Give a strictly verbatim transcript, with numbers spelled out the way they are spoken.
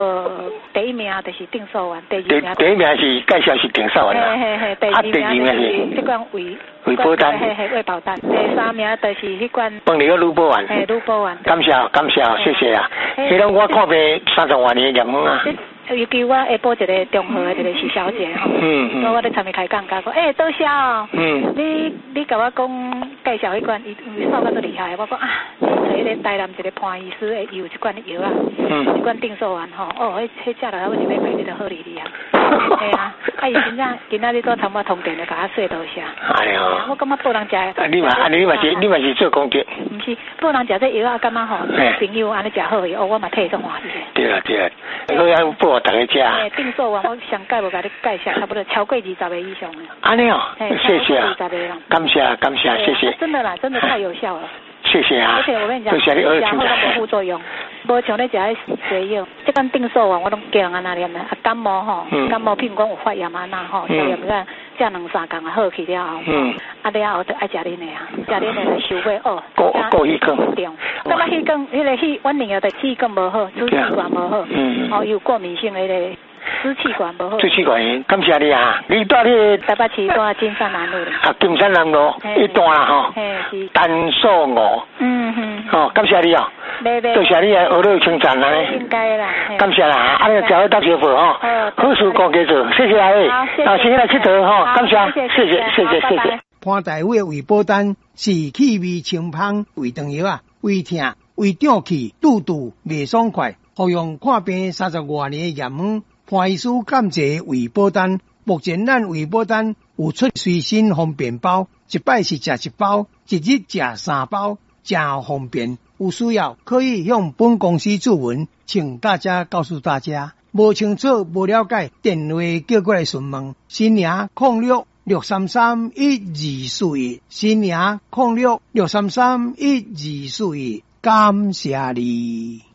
呃，第一名就是定寿丸，第二名第一名是介绍是定寿丸嘿嘿嘿，第二名就是这款胃胃保丹， 嘿嘿胃保丹，第三名就是迄款帮你个卤保丸， 嘿卤保丸。 感谢感谢，谢谢啊！迄种我看遍三十多年的业务啊。 尤其我下晡一个中和的一个徐小姐吼，嗯嗯，我我咧参与开讲，甲讲，诶，多谢哦，嗯，你你甲我讲介绍迄款，伊伊扫到都厉害，我讲啊，找迄个台南一个潘医师会有一款药啊，嗯，一款定寿丸吼，哦，迄迄食落来我就要买你就好哩哩啊，系啊，啊伊真正今仔日做参我通电的，甲我说多谢，哎呀，我感觉不能食。啊， 你嘛，啊你嘛是你嘛是做功德， 毋是，不能食这药啊，感觉吼，朋友安尼食好个，哦，我嘛替伊做欢喜。对啊对啊，我要报大家食。 诶，定寿丸我上届无甲你介绍，差不多超过二十个以上的。 安尼哦，谢谢啊，感谢感谢谢谢。 真的啦，真的太有效了。 谢谢啊。 而且我跟你讲，吃后都无副作用，无像你食迄西药，这款定寿丸我拢叫人安那念的。啊，感冒吼，感冒譬如讲有发炎啊那吼，消炎个食两三工啊好去了后，啊了后就爱食恁的啊，食恁的来收尾哦。 过过气更。 感觉气更，迄个气，阮两个的气更无好，支气管无好，哦有过敏性的迄个。支气管不好， 支气管，感谢你啊！你住咧台北市住金山南路的。 啊，金山南路一段啦吼。嘿是。单数五。嗯哼。哦，感谢你哦。多谢你的耳朵称赞啦。应该啦。感谢啦，啊，你交到学佛吼，好事多给做，谢谢啊！好，谢谢来佚佗吼，感谢，谢谢，谢谢，谢谢。 潘大伟胃保丹是气味清芳胃肠药啊，胃痛、胃胀气、肚肚未爽快，服用看病三十多年的验方。潘医师感谢胃保丹，目前咱胃保丹有出随身方便包，一摆是食一包，一日食三包，真方便。有需要可以向本公司注文，请大家告诉大家。无清楚、无了解，电话叫过来询问。新娘零六六三三一二四一，新娘零六六三三一二四一，感谢你。